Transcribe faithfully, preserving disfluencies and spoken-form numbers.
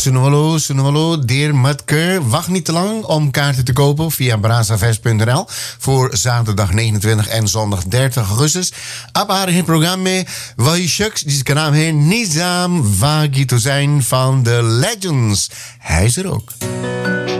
Sunwalo, Sunwalo, Deer Matker. Wacht niet te lang om kaarten te kopen via brazavest punt n l voor zaterdag negenentwintig en zondag dertig augustus. Op haar programma Wahishuks, die zijn naam heet Nizam Wagito zijn van de Legends. Hij is er ook.